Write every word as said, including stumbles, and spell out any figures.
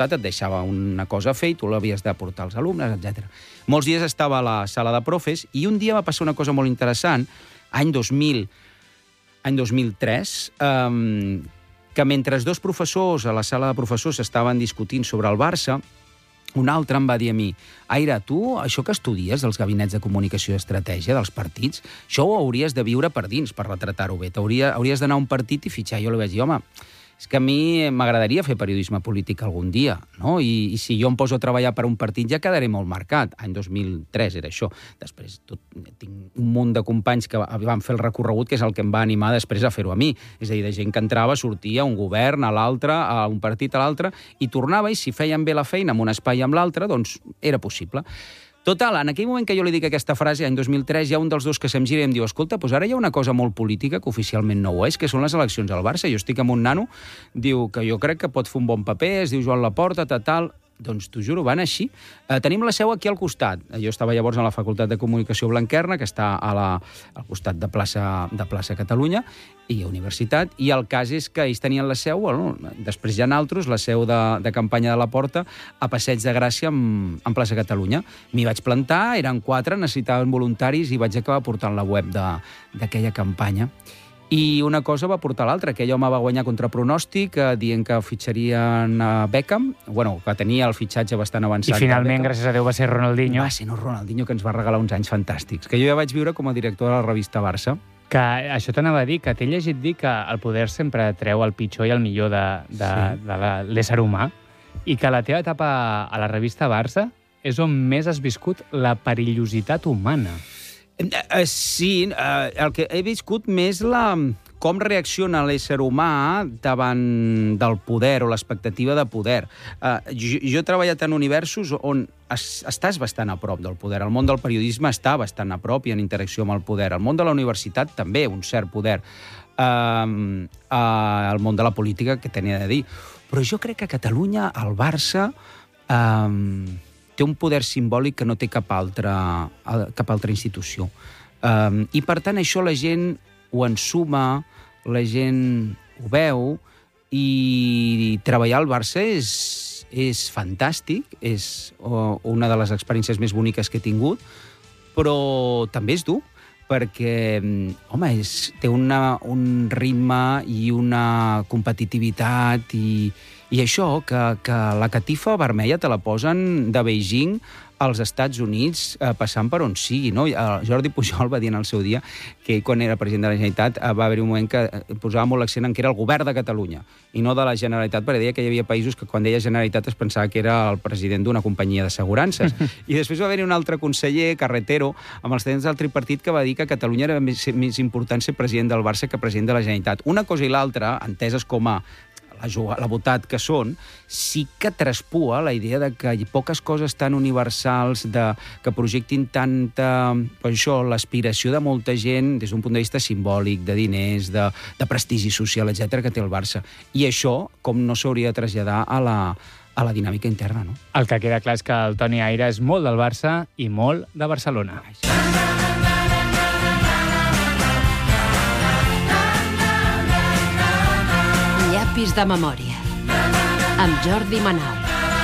et deixava una cosa a fer i tu l'havies de portar als alumnes, etcètera. Molts dies estava a la sala de profes i un dia va passar una cosa molt interessant, any dos mil, any dos mil tres, eh, que mentre dos professors a la sala de professors estaven discutint sobre el Barça, un altre em va dir a mi: Aire, tu, això que estudies dels gabinets de comunicació i estratègia dels partits, això ho hauries de viure per dins, per retratar-ho bé. Hauria, hauries d'anar a un partit i fitxar. Jo li vaig dir: home, és que a mi m'agradaria fer periodisme polític algun dia, no? I, i si jo em poso a treballar per un partit ja quedaré molt marcat. Any dos mil tres era això. Després tot, tinc un munt de companys que van fer el recorregut, que és el que em va animar després a fer-ho a mi. És a dir, de gent que entrava, sortia a un govern, a l'altre, a un partit a l'altre, i tornava, i si feien bé la feina en un espai i amb l'altre, doncs era possible. Total, en aquell moment que jo li dic aquesta frase, any dos mil tres, hi ha un dels dos que se'm gira i em diu: escolta, doncs ara hi ha una cosa molt política que oficialment no ho és, que són les eleccions al Barça. Jo estic amb un nano, diu que jo crec que pot fer un bon paper, es diu Joan Laporta, tal, tal. Doncs t'ho juro, van així. Eh, tenim la seu aquí al costat. Jo estava llavors a la Facultat de Comunicació Blanquerna, que està a la, al costat de plaça, de plaça Catalunya, i a Universitat, i el cas és que ells tenien la seu, bueno, després ja naltros, la seu de, de campanya de la Porta, a Passeig de Gràcia, en, en plaça Catalunya. M'hi vaig plantar, eren quatre, necessitaven voluntaris, i vaig acabar portant la web d'aquella campanya. I una cosa va portar l'altra. Aquell home va guanyar contra pronòstic, eh, dient que fitxarien a Beckham, bueno, que tenia el fitxatge bastant avançat. I finalment, gràcies a Déu, va ser Ronaldinho. Va ser no, Ronaldinho, que ens va regalar uns anys fantàstics, que jo ja vaig viure com a director de la revista Barça. Que això t'anava a dir, que t'he llegit dir que el poder sempre treu el pitjor i el millor de, de, sí. de l'ésser humà, i que la teva etapa a la revista Barça és on més has viscut la perillositat humana. Sí, el que he viscut més la com reacciona l'ésser humà davant del poder o l'expectativa de poder. Jo, jo he treballat en universos on es, estàs bastant a prop del poder. El món del periodisme està bastant a prop i en interacció amb el poder. El món de la universitat també, un cert poder. Uh, uh, el món de la política, que tenia de dir. Però jo crec que a Catalunya, el Barça... Uh, té un poder simbòlic que no té cap altra, cap altra institució. Um, I, per tant, això la gent ho ensuma, la gent ho veu, i treballar al Barça és, és fantàstic, és una de les experiències més boniques que he tingut, però també és dur, perquè, home, és, té una, un ritme i una competitivitat i, i això, que, que la catifa vermella te la posen de Beijing als Estats Units, eh, passant per on sigui, no? Jordi Pujol va dir en el seu dia que ell, quan era president de la Generalitat, eh, va haver-hi un moment que posava molt l'accent en que era el govern de Catalunya, i no de la Generalitat, perquè deia que hi havia països que quan deia Generalitat es pensava que era el president d'una companyia d'assegurances. I després va haver-hi un altre conseller, Carretero, amb els temps del tripartit, que va dir que a Catalunya era més, més important ser president del Barça que president de la Generalitat. Una cosa i l'altra, enteses com a la, la botat que són, sí que traspua la idea de que hi ha poques coses tan universals, de, que projectin tanta, pues això, l'aspiració de molta gent des d'un punt de vista simbòlic, de diners, de, de prestigi social, etcètera, que té el Barça. I això, com no s'hauria de traslladar a la, a la dinàmica interna, no? El que queda clar és que el Toni Aire és molt del Barça i molt de Barcelona. Llapis de memòria, amb Jordi Manal.